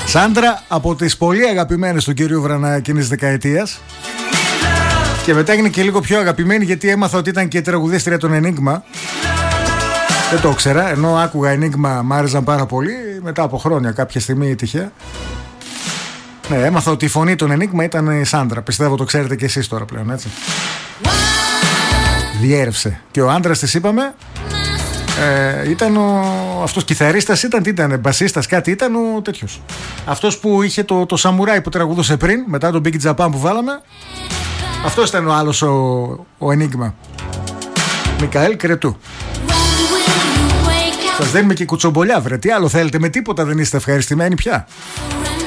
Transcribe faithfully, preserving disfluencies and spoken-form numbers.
Σάντρα, από τις πολύ αγαπημένες του κυρίου Βρανά εκείνης της δεκαετίας. Και μετά έγινε και λίγο πιο αγαπημένη, γιατί έμαθα ότι ήταν και τραγουδίστρια των Enigma. Δεν το ήξερα, ενώ άκουγα Enigma, μ' άρεσαν πάρα πολύ. Μετά από χρόνια, κάποια στιγμή τυχαία. Ναι, έμαθα ότι η φωνή των Enigma ήταν η Σάντρα. Πιστεύω το ξέρετε και εσείς τώρα πλέον, έτσι. Διέρευσε. Και ο άντρας της, είπαμε, ε, ήταν ο, αυτός κιθαρίστας, ήταν, τι ήταν, μπασίστας, κάτι ήταν ο τέτοιος. Αυτός που είχε το, το σαμουράι που τραγουδούσε πριν, μετά τον Big Japan που βάλαμε. Αυτός ήταν ο άλλος ο, ο Enigma. Μικαέλ Κρετού. Σας δίνουμε και κουτσομπολιά, βρε. Τι άλλο θέλετε, με τίποτα δεν είστε ευχαριστημένοι πια.